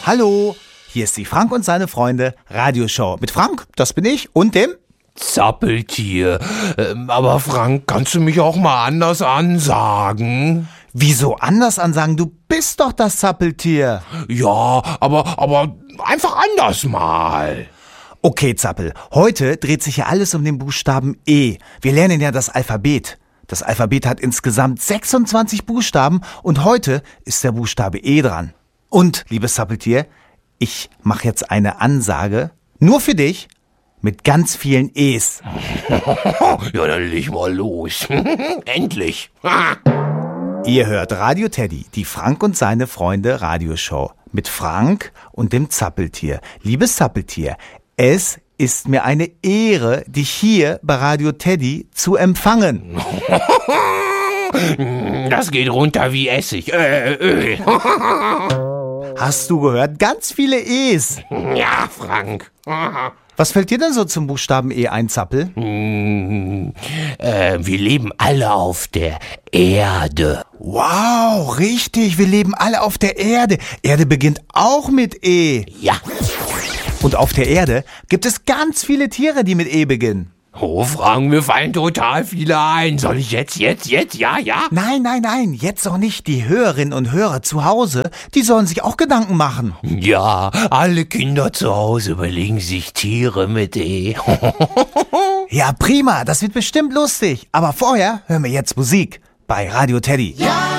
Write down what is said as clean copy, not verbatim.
Hallo, hier ist die Frank und seine Freunde Radioshow. Mit Frank, das bin ich, und dem Zappeltier. Aber Frank, kannst du mich auch mal anders ansagen? Wieso anders ansagen? Du bist doch das Zappeltier. Ja, aber einfach anders mal. Okay, Zappel, heute dreht sich ja alles um den Buchstaben E. Wir lernen ja das Alphabet. Das Alphabet hat insgesamt 26 Buchstaben und heute ist der Buchstabe E dran. Und, liebes Zappeltier, ich mache jetzt eine Ansage, nur für dich, mit ganz vielen E's. Ja, dann leg mal los. Endlich. Ihr hört Radio Teddy, die Frank und seine Freunde Radioshow. Mit Frank und dem Zappeltier. Liebes Zappeltier, es ist mir eine Ehre, dich hier bei Radio Teddy zu empfangen. Das geht runter wie Essig. Hast du gehört? Ganz viele E's. Ja, Frank. Was fällt dir denn so zum Buchstaben E ein, Zappel? Wir leben alle auf der Erde. Wow, richtig, wir leben alle auf der Erde. Erde beginnt auch mit E. Ja. Und auf der Erde gibt es ganz viele Tiere, die mit E beginnen. Oh, Frank, mir fallen total viele ein. Soll ich jetzt? Ja? Nein, jetzt noch nicht. Die Hörerinnen und Hörer zu Hause, die sollen sich auch Gedanken machen. Ja, alle Kinder zu Hause überlegen sich Tiere mit E. Ja, prima, das wird bestimmt lustig. Aber vorher hören wir jetzt Musik bei Radio Teddy. Ja.